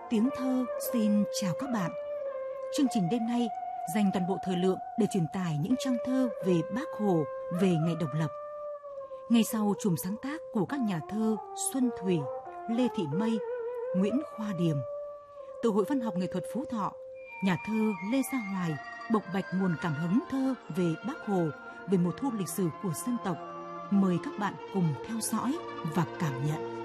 Tiếng thơ xin chào các bạn. Chương trình đêm nay dành toàn bộ thời lượng để truyền tải những trang thơ về Bác Hồ, về ngày độc lập. Ngay sau chùm sáng tác của các nhà thơ Xuân Thủy, Lê Thị Mây, Nguyễn Khoa Điềm, từ Hội Văn học Nghệ thuật Phú Thọ, nhà thơ Lê Gia Hoài bộc bạch nguồn cảm hứng thơ về Bác Hồ, về mùa thu lịch sử của dân tộc. Mời các bạn cùng theo dõi và cảm nhận.